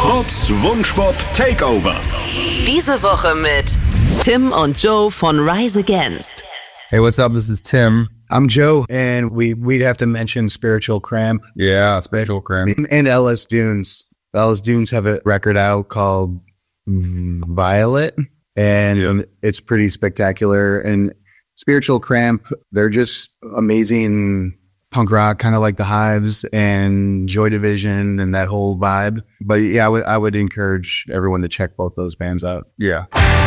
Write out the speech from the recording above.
Bots Wunschpop Takeover. Diese Woche mit Tim und Joe von Rise Against. Hey, what's up? This is Tim. I'm Joe, and we'd have to mention Spiritual Cramp. Yeah, Spiritual Cramp. And Ellis Dunes. Ellis Dunes have a record out called Violet, and it's pretty spectacular. And Spiritual Cramp, they're just amazing punk rock, kind of like the Hives and Joy Division and that whole vibe. But yeah, I would encourage everyone to check both those bands out. Yeah.